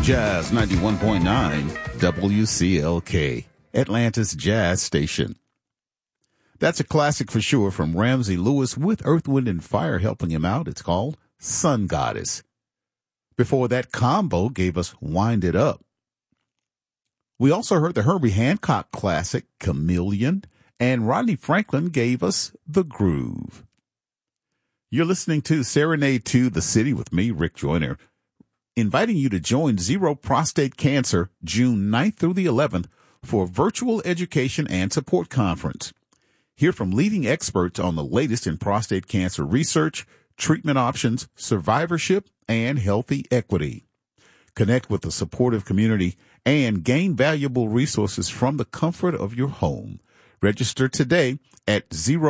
Jazz 91.9 WCLK, Atlanta's jazz station. That's a classic for sure from Ramsey Lewis with Earth, Wind, and Fire helping him out. It's called Sun Goddess. Before that, Combo gave us Wind It Up. We also heard the Herbie Hancock classic Chameleon, and Rodney Franklin gave us The Groove. You're listening to Serenade to the City with me, Rick Joyner, inviting you to join Zero Prostate Cancer June 9th through the 11th for a virtual education and support conference. Hear from leading experts on the latest in prostate cancer research, treatment options, survivorship, and healthy equity. Connect with the supportive community and gain valuable resources from the comfort of your home. Register today at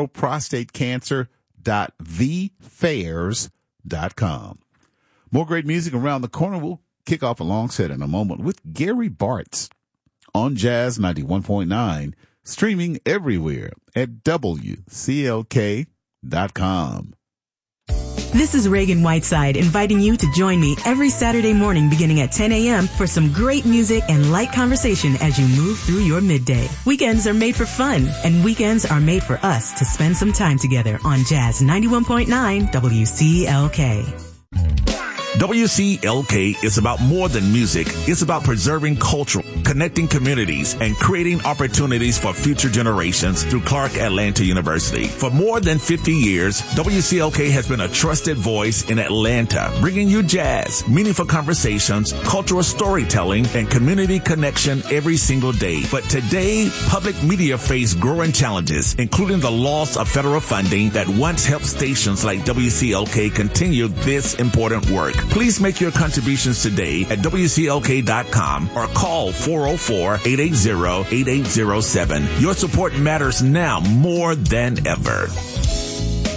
zeroprostatecancer.thefairs.com. More great music around the corner. We'll kick off a long set in a moment with Gary Bartz on Jazz 91.9, streaming everywhere at WCLK.com. This is Reagan Whiteside inviting you to join me every Saturday morning beginning at 10 a.m. for some great music and light conversation as you move through your midday. Weekends are made for fun, and weekends are made for us to spend some time together on Jazz 91.9 WCLK. WCLK is about more than music. It's about preserving culture, connecting communities, and creating opportunities for future generations through Clark Atlanta University. For more than 50 years, WCLK has been a trusted voice in Atlanta, bringing you jazz, meaningful conversations, cultural storytelling, and community connection every single day. But today, public media face growing challenges, including the loss of federal funding that once helped stations like WCLK continue this important work. Please make your contributions today at WCLK.com or call 404-880-8807. Your support matters now more than ever.